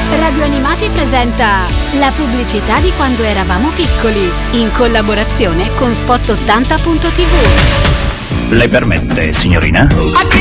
Radio Animati presenta la pubblicità di quando eravamo piccoli, in collaborazione con Spot80.tv. Le permette, signorina?